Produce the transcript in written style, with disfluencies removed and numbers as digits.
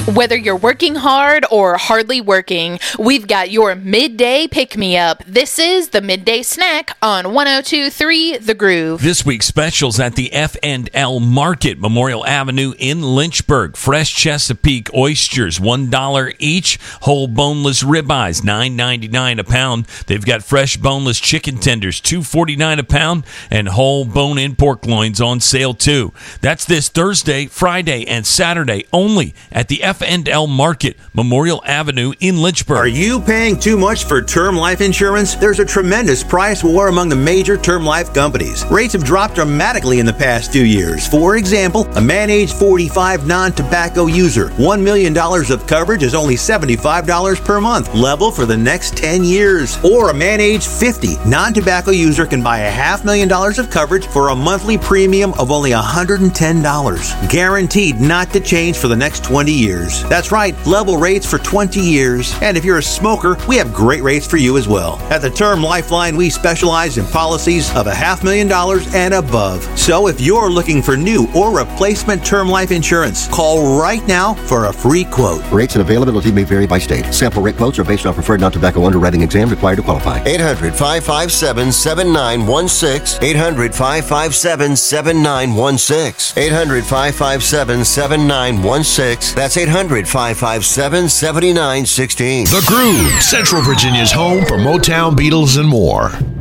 Whether you're working hard or hardly working, we've got your midday pick-me-up. This is the Midday Snack on 102.3 The Groove. This week's specials at the F&L Market, Memorial Avenue in Lynchburg. Fresh Chesapeake oysters, $1 each. Whole boneless ribeyes, $9.99 a pound. They've got fresh boneless chicken tenders, $2.49 a pound. And whole bone-in pork loins on sale, too. That's this Thursday, Friday, and Saturday only at the F&L Market, Memorial Avenue in Lynchburg. Are you paying too much for term life insurance? There's a tremendous price war among the major term life companies. Rates have dropped dramatically in the past 2 years. For example, a man age 45 non-tobacco user, $1 million of coverage is only $75 per month, level for the next 10 years. Or a man age 50 non-tobacco user can buy $500,000 of coverage for a monthly premium of only $110, guaranteed not to change for the next 20 years. That's right, level rates for 20 years. And if you're a smoker, we have great rates for you as well. At the Term Lifeline, we specialize in policies of $500,000 and above. So if you're looking for new or replacement term life insurance, call right now for a free quote. Rates and availability may vary by state. Sample rate quotes are based on preferred non-tobacco underwriting exam required to qualify. 800-557-7916. 800-557-7916. 800-557-7916. That's 800-557-7916. The Groove, Central Virginia's home for Motown, Beatles, and more.